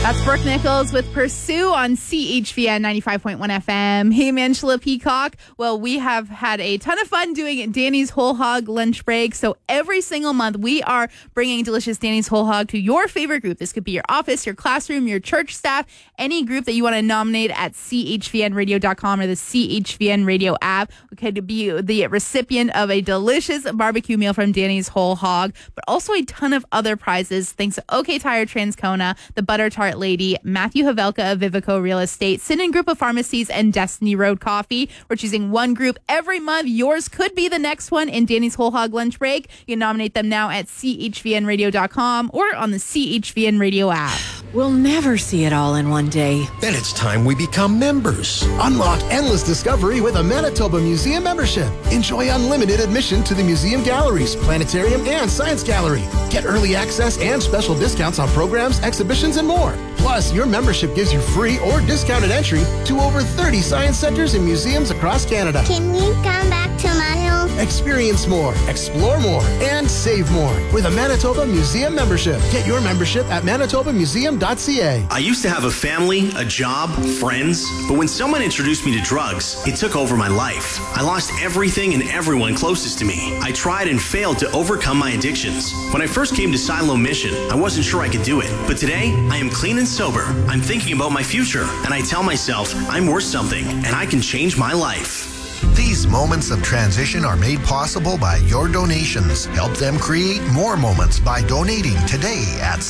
That's Brooke Nichols with Pursue on CHVN 95.1 FM. Hey, Angela Peacock. Well, we have had a ton of fun doing Danny's Whole Hog lunch break. So every single month, we are bringing delicious Danny's Whole Hog to your favorite group. This could be your office, your classroom, your church staff, any group that you want to nominate at chvnradio.com or the CHVN Radio app. We could be the recipient of a delicious barbecue meal from Danny's Whole Hog, but also a ton of other prizes thanks to OK Tire Transcona, the Butter Tart Lady, Matthew Havelka of Vivico Real Estate, Sinan Group of Pharmacies, and Destiny Road Coffee. We're choosing one group every month. Yours could be the next one in Danny's Whole Hog Lunch Break. You can nominate them now at chvnradio.com or on the CHVN Radio app. We'll never see it all in one day. Then it's time we become members. Unlock endless discovery with a Manitoba Museum membership. Enjoy unlimited admission to the museum galleries, planetarium, and science gallery. Get early access and special discounts on programs, exhibitions, and more. Plus, your membership gives you free or discounted entry to over 30 science centers and museums across Canada. Can you come back to my home? Experience more, explore more, and save more with a Manitoba Museum membership. Get your membership at manitobamuseum.ca. I used to have a family, a job, friends, but when someone introduced me to drugs, it took over my life. I lost everything and everyone closest to me. I tried and failed to overcome my addictions. When I first came to Silo Mission, I wasn't sure I could do it. But today, I am clean and sober. I'm thinking about my future, and I tell myself I'm worth something, and I can change my life. These moments of transition are made possible by your donations. Help them create more moments by donating today at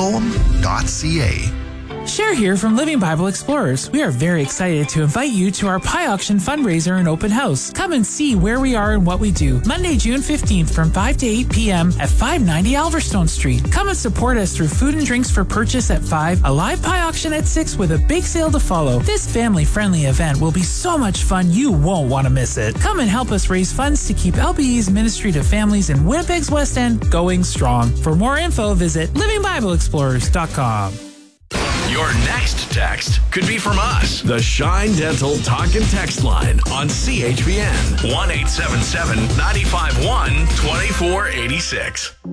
siloam.ca. Cher here from Living Bible Explorers. We are very excited to invite you to our Pie Auction fundraiser and open house. Come and see where we are and what we do. Monday, June 15th from 5 to 8 p.m. at 590 Alverstone Street. Come and support us through food and drinks for purchase at 5, a live pie auction at 6 with a big sale to follow. This family-friendly event will be so much fun you won't want to miss it. Come and help us raise funds to keep LBE's ministry to families in Winnipeg's West End going strong. For more info, visit livingbibleexplorers.com. Your next text could be from us. The Shine Dental Talk and Text line on CHVN 1-877-951-2486.